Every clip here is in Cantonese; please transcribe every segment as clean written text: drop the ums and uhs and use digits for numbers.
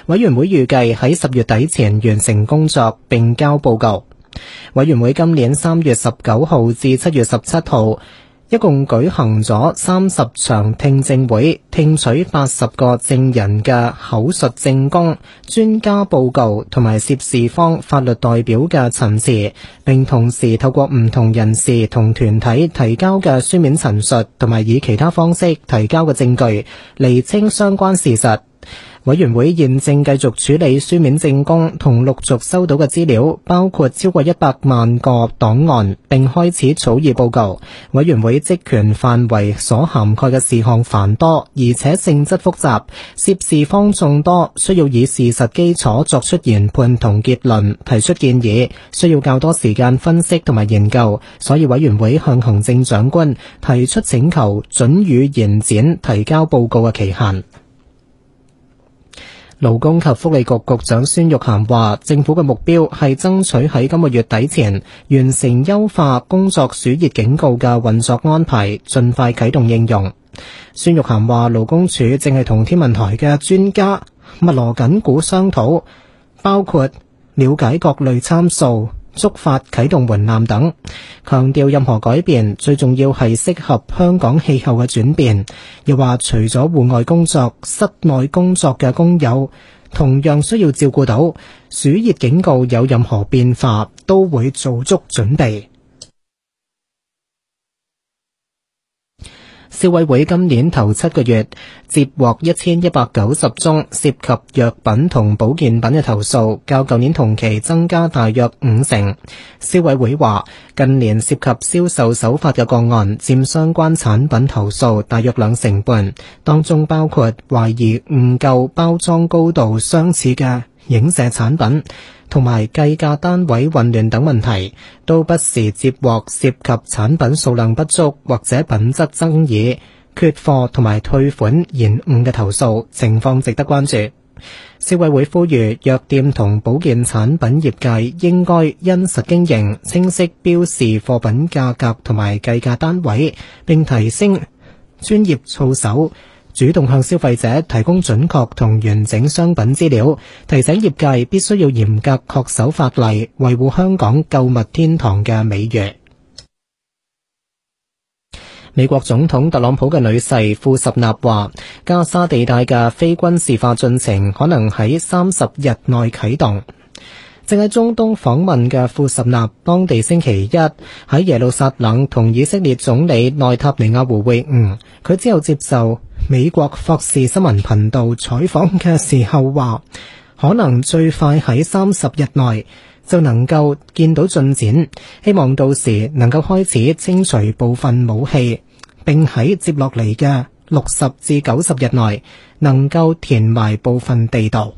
委員會預計喺10月底前完成工作並交報告。委員會今年3月19號至7月17號一共舉行咗30場聽證會，聽取80個證人嘅口述證供、專家報告同埋涉事方法律代表嘅陳詞，並同時透過唔同人士同團體提交嘅書面陳述同埋以其他方式提交嘅證據，釐清相關事實。委員會現正繼續處理書面證供同陸續收到嘅資料，包括超過100萬個檔案，並開始草擬報告。委員會職權範圍所涵蓋嘅事項繁多，而且性質複雜，涉事方眾多，需要以事實基礎作出研判同結論，提出建議，需要較多時間分析同埋研究，所以委員會向行政長官提出請求，准予延展提交報告嘅期限。勞工及福利局局長孫玉菡話，政府嘅目標係爭取喺今個月底前完成優化工作暑熱警告嘅運作安排，盡快啟動應用。孫玉菡話，勞工處正係同天文台嘅專家密鑼緊鼓商討，包括了解各類參數、觸發啟動門檻等，強調任何改變最重要係適合香港氣候嘅轉變。又話除咗戶外工作，室內工作嘅工友同樣需要照顧到，暑熱警告有任何變化都會做足準備。消委會今年頭7個月接獲1190宗涉及藥品同保健品嘅投訴，較舊年同期增加大約50%。消委會話，近年涉及銷售手法嘅個案佔相關產品投訴大約2成半，當中包括懷疑誤購包裝高度相似嘅影射產品，同埋計價單位混亂等問題，都不時接獲涉及產品數量不足或者品質爭議、缺貨同埋退款延誤嘅投訴，情況值得關注。消委會呼籲藥店同保健產品業界應該因實經營，清晰標示貨品價格同埋計價單位，並提升專業操守，主動向消費者提供準確同完整商品資料，提醒業界必須要嚴格恪守法例，維護香港購物天堂嘅美譽。美國總統特朗普嘅女婿庫什納話，加沙地帶嘅非軍事化進程可能喺30日內啟動。正喺中東訪問嘅庫什納，當地星期一喺耶路撒冷同以色列總理內塔尼亞胡會晤。佢之後接受美國霍士新聞頻道採訪嘅時候話，可能最快喺30日內就能夠見到進展，希望到時能夠開始清除部分武器，並喺接落嚟嘅60至90日內能夠填埋部分地道。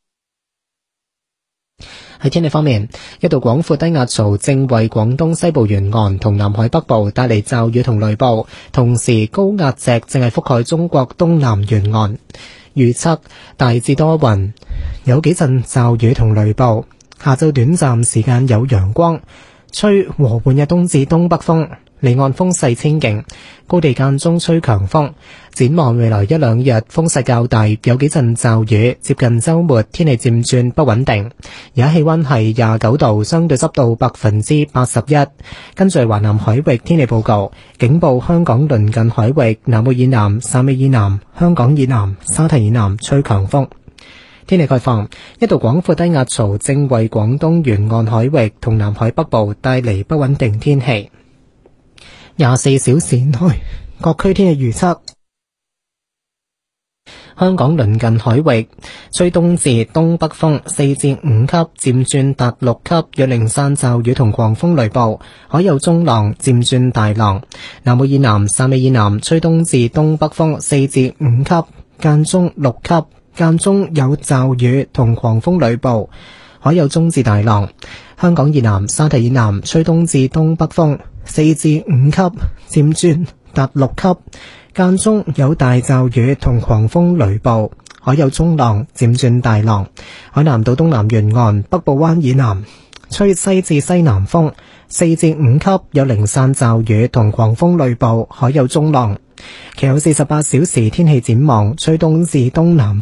喺天氣方面，一道廣闊低壓槽正為廣東西部沿岸同南海北部帶嚟驟雨同雷暴，同時高壓脊正係覆蓋中國東南沿岸。預測大致多雲，有幾陣驟雨同雷暴，下晝短暫時間有陽光，吹和緩嘅東至東北風，離岸風勢清勁，高地間中吹強風。展望未來1-2日風勢較大，有幾陣驟雨，接近週末天氣漸轉不穩定。而家氣溫係29度，相對濕度81%。跟住華南海域天氣報告，警報香港鄰近海域、南澳以南、汕尾以南、香港以南、沙堤以南吹強風。天氣概況，一道廣闊低壓槽正為廣東沿岸海域同南海北部帶嚟不穩定天氣。24小時內各區天氣預測：香港鄰近海域吹東至東北風4至5級，漸轉達6級，約零散驟雨同狂風雷暴，海有中浪，漸轉大浪。南澳以南、汕尾以南吹東至東北風4至5級，間中6級，間中有驟雨同狂風雷暴，海有中至大浪。香港以南、沙堤以南吹東至東北風4至5級，漸轉達6級，間中有大驟雨同狂風雷暴，海有中浪，漸轉大浪。海南島東南沿岸、北部灣以南吹西至西南風4至5級，有零散驟雨同狂風雷暴，海有中浪。其後48小時天氣展望，吹東至東南